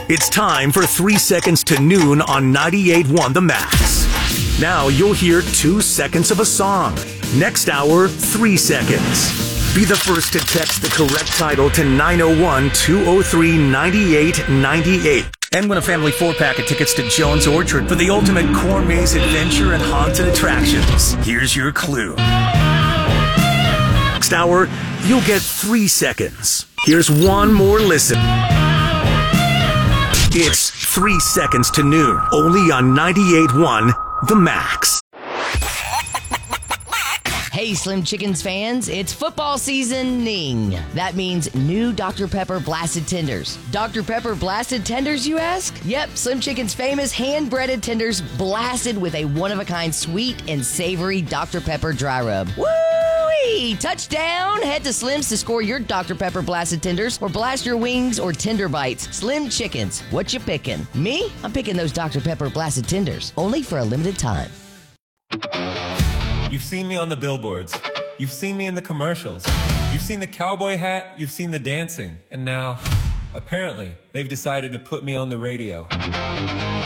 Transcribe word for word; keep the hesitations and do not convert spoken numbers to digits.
It's time for three seconds to noon on ninety-eight point one The Max. Now you'll hear two seconds of a song. Next hour, three seconds. Be the first to text the correct title to nine oh one, two oh three, nine eight nine eight. And win a family four-pack of tickets to Jones Orchard for the ultimate corn maze adventure and haunted attractions. Here's your clue. Next hour, you'll get three seconds. Here's one more listen. It's three seconds to noon, only on ninety-eight point one The Max. Hey, Slim Chickens fans, it's football seasoning. That means new Doctor Pepper Blasted Tenders. Doctor Pepper Blasted Tenders, you ask? Yep, Slim Chickens' famous hand-breaded tenders blasted with a one-of-a-kind sweet and savory Doctor Pepper dry rub. Woo-wee! Touchdown! Head to Slim's to score your Doctor Pepper Blasted Tenders or blast your wings or tender bites. Slim Chickens, what you picking? Me? I'm picking those Doctor Pepper Blasted Tenders, only for a limited time. You've seen me on the billboards. You've seen me in the commercials. You've seen the cowboy hat. You've seen the dancing. And now, apparently, they've decided to put me on the radio.